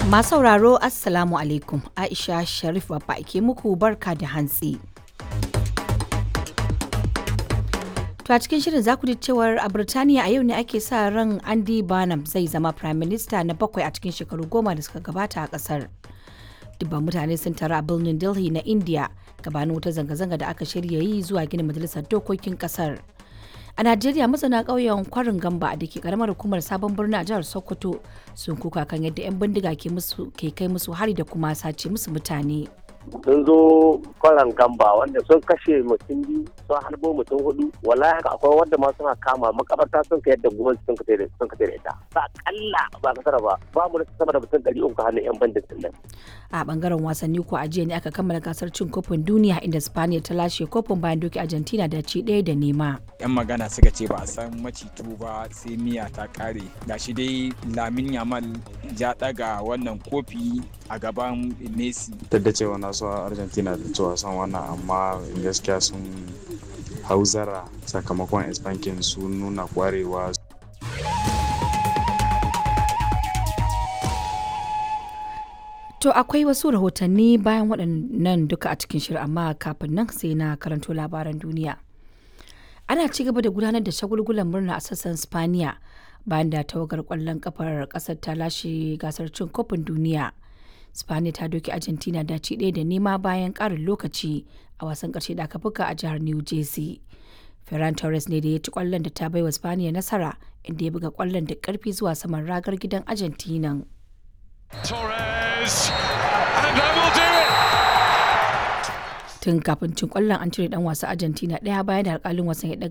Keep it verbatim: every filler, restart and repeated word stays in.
Masu sauraro Assalamu alaikum, Aisha Sharif babba ke muku barka da hantsi. To a cikin shirin za ku ji cewar a Birtaniya a yau ne ake sa ran Andy Burnham zai zama Prime Minister na bakwai a cikin shekaru goma da suka gabata a kasar. Dubban mutane sun taru a birnin Delhi na India gabanin wata zanga-zanga da aka shirya yi zuwa gina majalisar dokokin kasar. A Najeriya masana ƙauyen Kwarin Gamba da ke karamar hukumar Sabon Birni a jihar Sokoto sun kuka kan yadda 'yan bindiga ke musu ke kai musu hari da kuma sace musu mutane. Sun zo Kwarin Gamba wanda sun kashe mutum biyu sun harbo mutum hudu wallahi haka akwai wanda ma suna kama makabarta sun kai yadda gwamnati sun kai sun kai da ita. Ba kalla ba kasara ba ba mu da sama da mutum ɗari uku hannun 'yan bandit nan. A bangaren wasanni ko a jiya ne aka kammala gasar cin kofin duniya inda Spaniya ta lashe kofin bayan doki Argentina da ci ɗaya da nema. 'Yan magana suka ce ba a san macitu ba sai miya ta kare. Gashi dai Lamin Yamal ya daga wannan kofi a gaban Messi. Duk da cewa na so Argentina da ci wasan wannan amma gaskiya sun hauzara sakamakon Espankin sun nuna kwarewa. To akwai wasu rahotanni bayan waɗannan duka a cikin shirin amma kafin nan sai na karanto labaran duniya. Ana ci gaba da gudanar da shagulgulan murna a sassan Spaniya bayan da tawagar ƙwallon kafar ƙasar ta lashe gasar cin kofin duniya. Spaniya ta doki Argentina da ci ɗaya da nema bayan ƙarin lokaci a wasan ƙarshe da aka buga a jihar New Jersey. Ferran Torres ne da ya ci ƙwallon da ta baiwa Spaniya nasara inda ya buga ƙwallon da ƙarfi zuwa saman ragar gidan Argentina. Torres, and that will do it. Tun kafin cin kwallon an cire dan wasa Argentina daya bayan da alkalin wasan ya